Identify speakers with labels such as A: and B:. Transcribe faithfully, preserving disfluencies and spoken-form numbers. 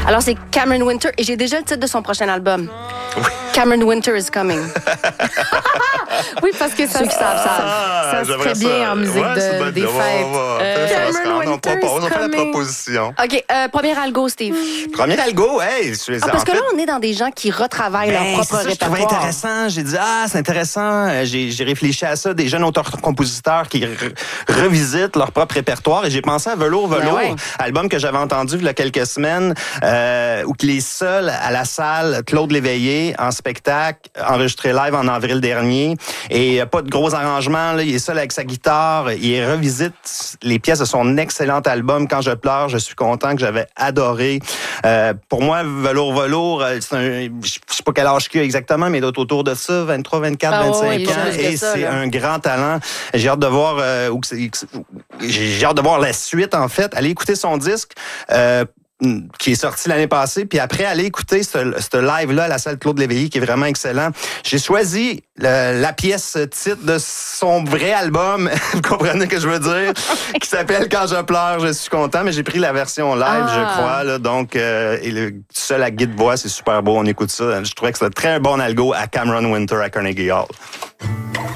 A: Alors, c'est Cameron Winter et j'ai déjà le titre de son prochain album.
B: Oui.
A: Cameron Winter is coming.
C: Oui, parce que ça,
A: Ceux qui savent, savent.
B: Ah,
C: ça se
B: j'aimerais
C: fait bien en musique
B: Ouais,
C: de-
B: c'est bonne
C: des
B: idée. On va-
C: fêtes.
B: on va-
C: Euh,
B: ça,
A: Cameron
B: ça, on
A: Winter is
B: propose, on fait la
C: coming.
B: proposition.
A: OK, euh, premier algo, Steve.
B: Premier algo, hey, je suis
A: Ah, parce
B: en
A: que
B: fait,
A: là, on est dans des gens qui retravaillent
B: ben,
A: leur propre
B: c'est ça, je trouvais
A: répertoire.
B: intéressant. J'ai dit, ah, c'est intéressant. Euh, J'ai, j'ai réfléchi à ça. Des jeunes auteurs-compositeurs qui re- revisitent leur propre répertoire. Et j'ai pensé à Velours, Velours,
A: Ben ouais.
B: album que j'avais entendu il y a quelques semaines, euh, où il est seul à la salle, Claude Léveillé, en spectacle, enregistré live en avril dernier. Et euh, pas de gros arrangements. Là. Il est seul avec sa guitare. Il revisite les pièces de son excellent album. Quand je pleure, je suis content, que j'avais adoré. Euh, pour moi, Velours, Velours, euh, c'est un, je sais pas quel âge qu'il a exactement, mais il doit être autour de ça, vingt-trois, vingt-quatre,
A: Ah
B: vingt-cinq
A: ouais, il est
B: ans.
A: plus que
B: Et
A: ça,
B: c'est
A: là.
B: un grand talent. J'ai hâte de voir euh, où que c'est- j'ai hâte de voir la suite, en fait. Allez écouter son disque. Euh, qui est sorti l'année passée, puis après, aller écouter ce, ce live-là à la salle Claude Léveillé, qui est vraiment excellent. J'ai choisi le- la pièce titre de son vrai album, vous comprenez ce que je veux dire, qui s'appelle « Quand je pleure, je suis content », mais j'ai pris la version live,
A: Ah.
B: je crois, là, donc, euh, et le seul à guide-voix, c'est super beau, on écoute ça. Je trouvais que c'était un très bon algo à Cameron Winter à Carnegie Hall.